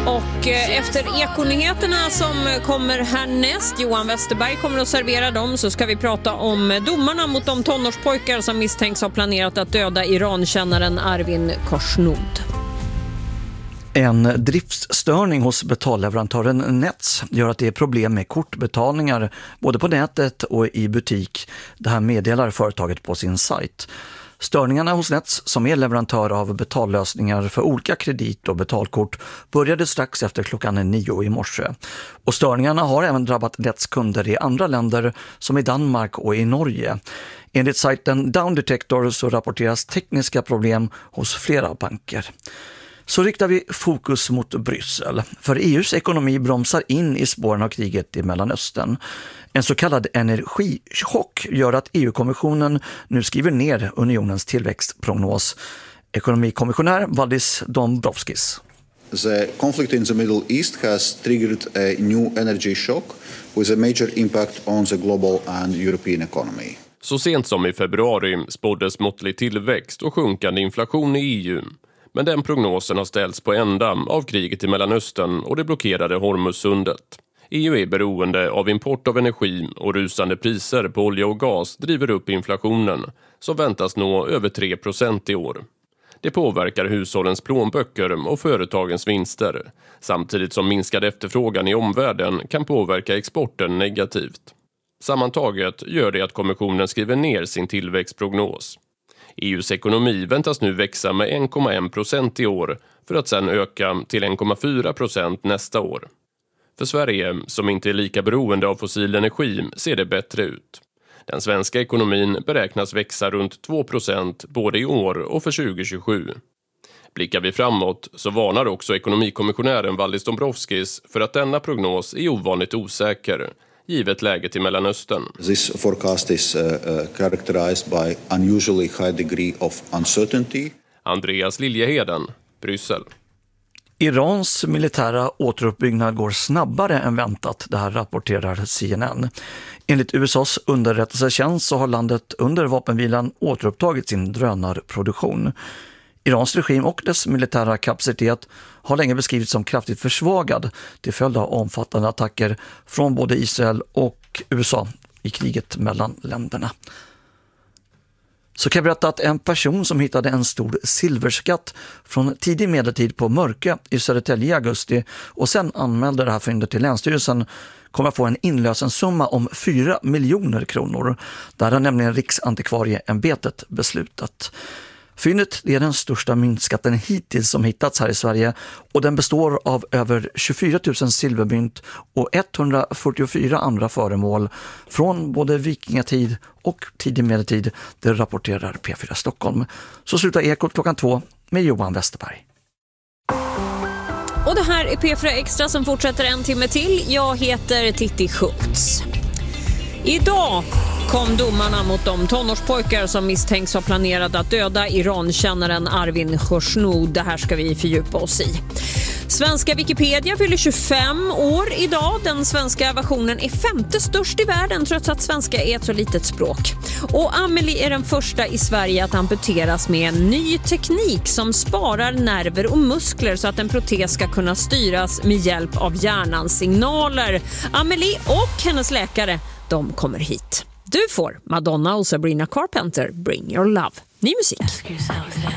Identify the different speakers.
Speaker 1: Och efter ekonyheterna som kommer härnäst, Johan Westerberg kommer att servera dem, så ska vi prata om domarna mot de tonårspojkar som misstänks ha planerat att döda Irankännaren Arvin Khorshnod.
Speaker 2: En driftsstörning hos betalleverantören Nets gör att det är problem med kortbetalningar både på nätet och i butik. Det här meddelar företaget på sin sajt. Störningarna hos Nets, som är leverantör av betallösningar för olika kredit- och betalkort, började strax efter klockan 9 i morse. Och störningarna har även drabbat Nets kunder i andra länder som i Danmark och i Norge. Enligt sajten Down Detector så rapporteras tekniska problem hos flera banker. Så riktar vi fokus mot Bryssel, för EUs ekonomi bromsar in i spåren av kriget i Mellanöstern. En så kallad energichock gör att EU-kommissionen nu skriver ner unionens tillväxtprognos. Ekonomikommissionär Valdis Dombrovskis.
Speaker 3: The conflict in the Middle East has triggered a new energy shock with a major impact on the global and European economy.
Speaker 4: Så sent som i februari spåddes måttlig tillväxt och sjunkande inflation i EU. Men den prognosen har ställts på ända av kriget i Mellanöstern och det blockerade Hormuzsundet. EU är beroende av import av energi och rusande priser på olja och gas driver upp inflationen som väntas nå över 3% i år. Det påverkar hushållens plånböcker och företagens vinster, samtidigt som minskad efterfrågan i omvärlden kan påverka exporten negativt. Sammantaget gör det att kommissionen skriver ner sin tillväxtprognos. EUs ekonomi väntas nu växa med 1,1% i år för att sedan öka till 1,4% nästa år. För Sverige, som inte är lika beroende av fossil energi, ser det bättre ut. Den svenska ekonomin beräknas växa runt 2% både i år och för 2027. Blickar vi framåt så varnar också ekonomikommissionären Valdis Dombrovskis för att denna prognos är ovanligt osäker, givet läget i Mellanöstern.
Speaker 3: This forecast is characterized by unusually high degree of uncertainty.
Speaker 4: Andreas Liljeheden, Bryssel.
Speaker 2: Irans militära återuppbyggnad går snabbare än väntat, det här rapporterar CNN. Enligt USAs underrättelsetjänst så har landet under vapenvilan återupptagit sin drönarproduktion. Irans regim och dess militära kapacitet har länge beskrivits som kraftigt försvagad till följd av omfattande attacker från både Israel och USA i kriget mellan länderna. Så kan jag berätta att en person som hittade en stor silverskatt från tidig medeltid på Mörke i Södertälje i augusti och sen anmälde det här fyndet till Länsstyrelsen kommer att få en inlösensumma om 4 miljoner kronor. Där har nämligen Riksantikvarieämbetet beslutat. Fyndet är den största myntskatten hittills som hittats här i Sverige och den består av över 24 000 silvermynt och 144 andra föremål från både vikingatid och tidig medeltid. Det rapporterar P4 Stockholm. Så slutar Ekot 2:00 med Johan Westerberg.
Speaker 1: Och det här är P4 Extra som fortsätter en timme till. Jag heter Titti Schultz. Idag kom domarna mot de tonårspojkar som misstänks ha planerat att döda Irankännaren Arvin Khorshnod. Det här ska vi fördjupa oss i. Svenska Wikipedia fyller 25 år idag. Den svenska versionen är 5:e störst i världen trots att svenska är ett så litet språk. Och Amelie är den första i Sverige att amputeras med en ny teknik som sparar nerver och muskler så att en protes ska kunna styras med hjälp av hjärnans signaler. Amelie och hennes läkare, de kommer hit. Du får Madonna och Sabrina Carpenter, Bring Your Love. Ny musik.